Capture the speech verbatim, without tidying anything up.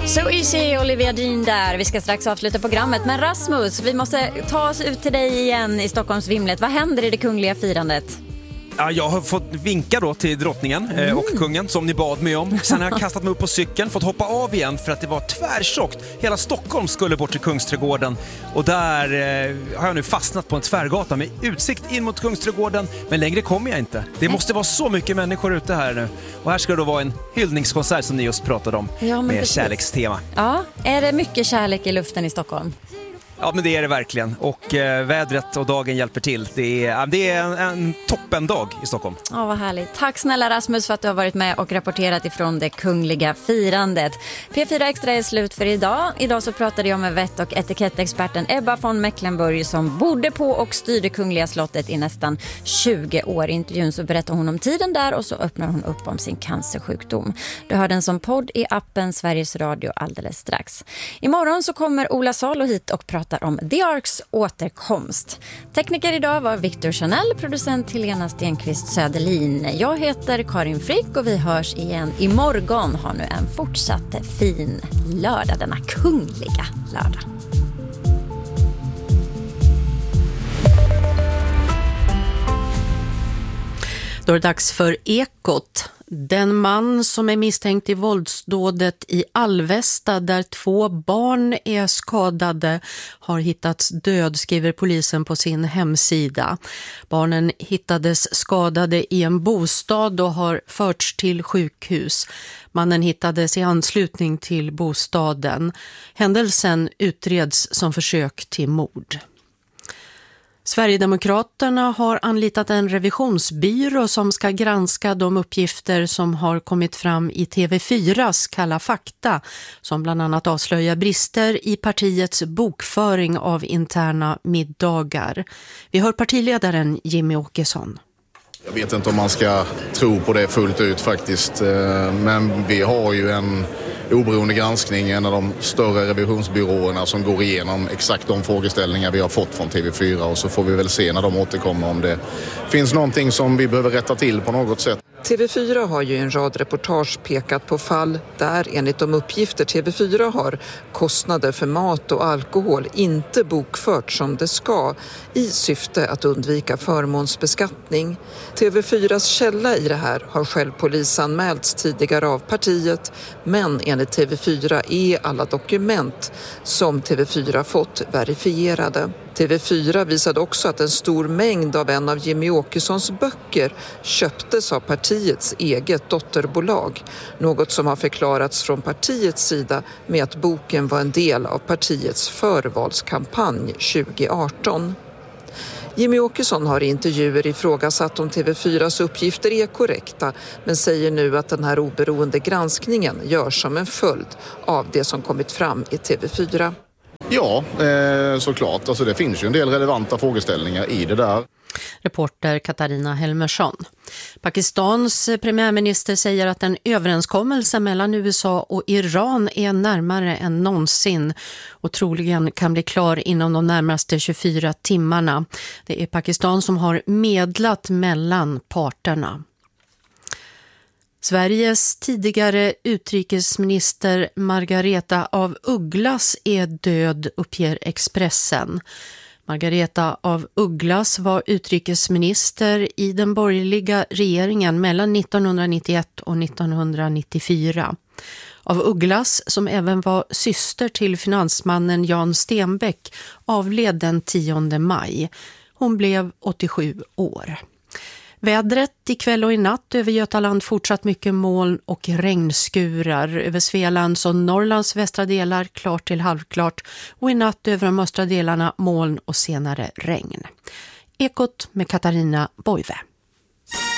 So Easy, Olivia Dean där. Vi ska strax avsluta programmet. Men Rasmus, vi måste ta oss ut till dig igen i Stockholms vimlet. Vad händer i det kungliga firandet? Ja, jag har fått vinka då till drottningen mm. och kungen som ni bad mig om. Sen har jag kastat mig upp på cykeln, fått hoppa av igen för att det var tvärtjockt. Hela Stockholm skulle bort till Kungsträdgården. Och där eh, har jag nu fastnat på en tvärgata med utsikt in mot Kungsträdgården. Men längre kommer jag inte. Det måste vara så mycket människor ute här nu. Och här ska det då vara en hyllningskonsert som ni just pratade om. Ja, med precis. Kärlekstema. Ja, är det mycket kärlek i luften i Stockholm? Ja, men det är det verkligen. Och eh, vädret och dagen hjälper till. Det är, det är en, en toppen dag i Stockholm. Ja, vad härligt. Tack snälla Rasmus för att du har varit med och rapporterat ifrån det kungliga firandet. P fyra Extra är slut för idag. Idag så pratade jag med vett- och etikettexperten Ebba von Mecklenburg som bodde på och styrde Kungliga slottet i nästan tjugo år. I intervjun så berättar hon om tiden där och så öppnar hon upp om sin cancersjukdom. Du hör den som podd i appen Sveriges Radio alldeles strax. Imorgon så kommer Ola Salo hit och pratar om The Arks återkomst. Tekniker idag var Victor Chanel, producent Helena Stenqvist Söderlin. Jag heter Karin Frick och vi hörs igen imorgon. Ha nu en fortsatt fin lördag, denna kungliga lördag. Då är det dags för Ekot. Den man som är misstänkt i våldsdådet i Alvesta där två barn är skadade har hittats död, skriver polisen på sin hemsida. Barnen hittades skadade i en bostad och har förts till sjukhus. Mannen hittades i anslutning till bostaden. Händelsen utreds som försök till mord. Sverigedemokraterna har anlitat en revisionsbyrå som ska granska de uppgifter som har kommit fram i T V fyras Kalla fakta, som bland annat avslöjar brister i partiets bokföring av interna middagar. Vi hör partiledaren Jimmy Åkesson. Jag vet inte om man ska tro på det fullt ut faktiskt, men vi har ju en oberoende granskning, en av de större revisionsbyråerna som går igenom exakt de frågeställningar vi har fått från T V fyra, och så får vi väl se när de återkommer om det finns någonting som vi behöver rätta till på något sätt. T V fyra har ju i en rad reportage pekat på fall där enligt de uppgifter T V fyra har kostnader för mat och alkohol inte bokfört som det ska i syfte att undvika förmånsbeskattning. T V fyras källa i det här har själv polisanmälts tidigare av partiet, men enligt T V fyra är alla dokument som T V fyra fått verifierade. T V fyra visade också att en stor mängd av en av Jimmy Åkessons böcker köptes av partiets eget dotterbolag. Något som har förklarats från partiets sida med att boken var en del av partiets förvalskampanj tjugo arton. Jimmy Åkesson har i intervjuer ifrågasatt om T V fyras uppgifter är korrekta, men säger nu att den här oberoende granskningen görs som en följd av det som kommit fram i T V fyra. Ja, eh, såklart. Alltså det finns ju en del relevanta frågeställningar i det där. Reporter Katarina Helmersson. Pakistans premiärminister säger att en överenskommelse mellan U S A och Iran är närmare än någonsin och troligen kan bli klar inom de närmaste tjugofyra timmarna. Det är Pakistan som har medlat mellan parterna. Sveriges tidigare utrikesminister Margareta af Ugglas är död, uppger Expressen. Margareta af Ugglas var utrikesminister i den borgerliga regeringen mellan nittonhundranittioett och nittonhundranittiofyra. Af Ugglas, som även var syster till finansmannen Jan Stenbeck, avled den tionde maj. Hon blev åttiosju år. Vädret ikväll och i natt över Götaland fortsatt mycket moln och regnskurar. Över Svealands och Norrlands västra delar klart till halvklart och i natt över de östra delarna moln och senare regn. Ekot med Katarina Boive.